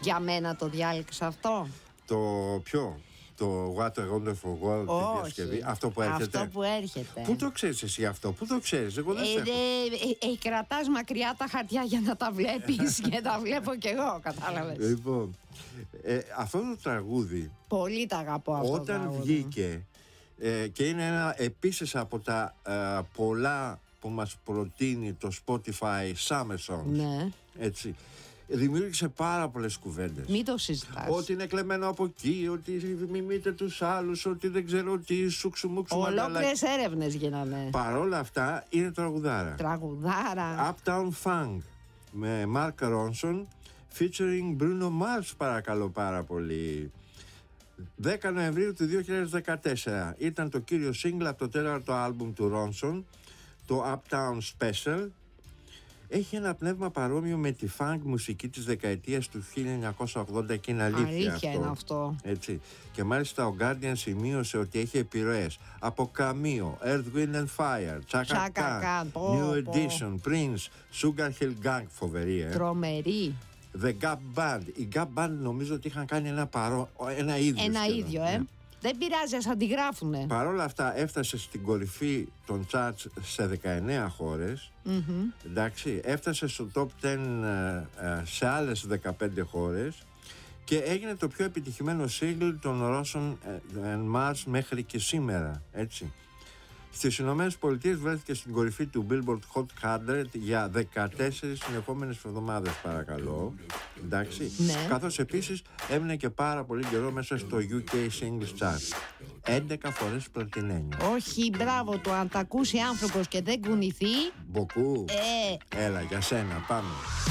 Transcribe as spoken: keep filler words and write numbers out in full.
Για μένα το διάλεξα αυτό. Το ποιο? Το What a Wonderful World, τη διασκευή. Αυτό που έρχεται. Αυτό που έρχεται. Πού το ξέρεις εσύ αυτό? Πού το ξέρεις? Εγώ δεν ε, ξέρω. Ε, ε, ε, κρατάς μακριά τα χαρτιά για να τα βλέπεις και τα βλέπω κι εγώ, κατάλαβες. Λοιπόν, ε, αυτό το τραγούδι, πολύ τα αγαπώ αυτό. όταν το βγήκε, ε, και είναι ένα επίσης από τα ε, πολλά που μας προτείνει το Spotify Summer Songs. Ναι. Έτσι. Δημιούργησε πάρα πολλές κουβέντες. Μην το συζητάς. Ότι είναι κλεμμένο από εκεί, ότι μιμείται τους άλλους, ότι δεν ξέρω τι, σουξουμούξου. Ολόκληρες έρευνες γίνανε. Παρόλα αυτά είναι τραγουδάρα. Τραγουδάρα. Uptown Funk με Mark Ronson featuring Bruno Mars, παρακαλώ πάρα πολύ. δέκα Νοεμβρίου του δύο χιλιάδες δεκατέσσερα ήταν το κύριο single από το τέταρτο άλμπουμ του Ronson, το Uptown Special. Έχει ένα πνεύμα παρόμοιο με τη funk μουσική της δεκαετίας του χίλια εννιακόσια ογδόντα και είναι αλήθεια, αλήθεια αυτό. είναι αυτό. Έτσι. Και μάλιστα ο Guardian σημείωσε ότι έχει επιρροές από Cameo, Earth, Wind and Fire, Chaka Khan, New Edition, Prince, Sugar Hill Gang, φοβερή, ε. Τρομερή. The Gap Band. Οι Gap Band νομίζω ότι είχαν κάνει ένα, παρό... ένα ίδιο. Ένα σχεδόν, ίδιο, ε. ναι. Δεν πειράζει, ας αντιγράφουνε. Παρ' όλα αυτά έφτασε στην κορυφή των charts σε δεκαεννέα χώρες. Mm-hmm. Εντάξει, έφτασε στο top δέκα σε άλλες δεκαπέντε χώρες και έγινε το πιο επιτυχημένο single των Ρώσων and Mars μέχρι και σήμερα, έτσι. Στις Ηνωμένες Πολιτείες βρέθηκε στην κορυφή του Billboard Hot εκατό για δεκατέσσερις συνεχόμενες εβδομάδες, παρακαλώ. Εντάξει. Ναι. Καθώς επίσης έμεινε και πάρα πολύ καιρό μέσα στο γιου κέι Singles Chart. έντεκα φορές πλατινένιο. Όχι, μπράβο του, αν τα ακούσει άνθρωπος και δεν κουνηθεί. Μποκού. Ε. Έλα, για σένα, πάμε.